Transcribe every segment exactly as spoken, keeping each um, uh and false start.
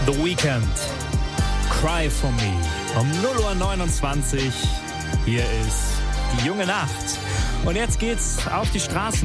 The Weeknd, Cry for Me. Um null Uhr neunundzwanzig. Hier ist die junge Nacht. Und jetzt geht's auf die Straßen.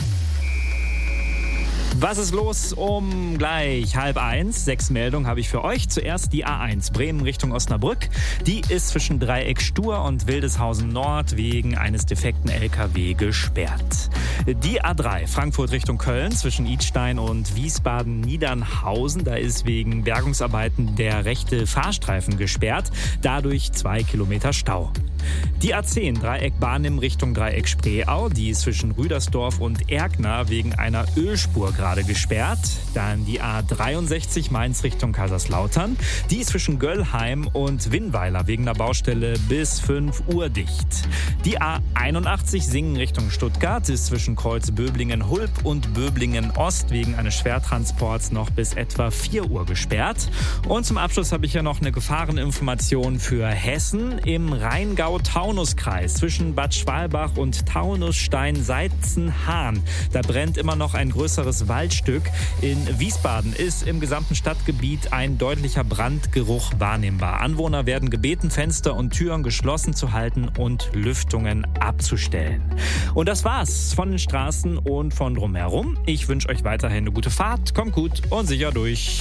Was ist los um gleich halb eins? Sechs Meldungen habe ich für euch. Zuerst die A eins Bremen Richtung Osnabrück. Die ist zwischen Dreieck Stur und Wildeshausen Nord wegen eines defekten L K W gesperrt. Die A drei Frankfurt Richtung Köln zwischen Idstein und Wiesbaden-Niedernhausen. Da ist wegen Bergungsarbeiten der rechte Fahrstreifen gesperrt. Dadurch zwei Kilometer Stau. Die A zehn Dreieck Barnim Richtung Dreieck Spreeau. Die ist zwischen Rüdersdorf und Erkner wegen einer Ölspur gerade gesperrt. Dann die A dreiundsechzig Mainz Richtung Kaiserslautern. Die ist zwischen Göllheim und Winnweiler wegen einer Baustelle bis fünf Uhr dicht. Die A einundachtzig Singen Richtung Stuttgart ist zwischen Kreuz-Böblingen-Hulb und Böblingen-Ost wegen eines Schwertransports noch bis etwa vier Uhr gesperrt. Und zum Abschluss habe ich ja noch eine Gefahreninformation für Hessen im Rheingau-Taunus-Kreis zwischen Bad Schwalbach und Taunusstein-Seitzen-Hahn. Da brennt immer noch ein größeres Waldstück. In Wiesbaden ist im gesamten Stadtgebiet ein deutlicher Brandgeruch wahrnehmbar. Anwohner werden gebeten, Fenster und Türen geschlossen zu halten und Lüftungen abzustellen. Und das war's von den Straßen und von drumherum. Ich wünsche euch weiterhin eine gute Fahrt. Kommt gut und sicher durch.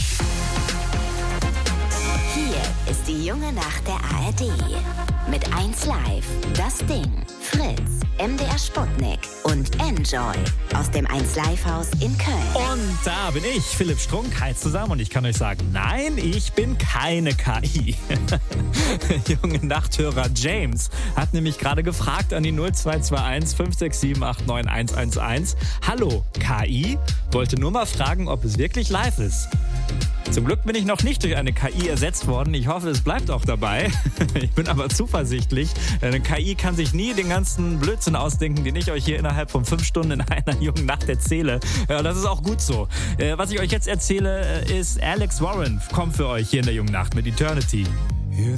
Hier ist die junge Nacht der A R D. Mit eins Live, Das Ding, Fritz, M D R Sputnik und Enjoy aus dem eins Live Haus in Köln. Und da bin ich, Philipp Strunk. Hi zusammen und ich kann euch sagen, nein, ich bin keine K I. Junge Nachthörer James hat nämlich gerade gefragt an die null zwei zwei eins fünf sechs sieben acht neun eins eins eins. Hallo, K I? Wollte nur mal fragen, ob es wirklich live ist. Zum Glück bin ich noch nicht durch eine K I ersetzt worden. Ich hoffe, es bleibt auch dabei. Ich bin aber zuversichtlich. Eine K I kann sich nie den ganzen Blödsinn ausdenken, den ich euch hier innerhalb von fünf Stunden in einer jungen Nacht erzähle. Ja, das ist auch gut so. Was ich euch jetzt erzähle, ist Alex Warren kommt für euch hier in der jungen Nacht mit Eternity.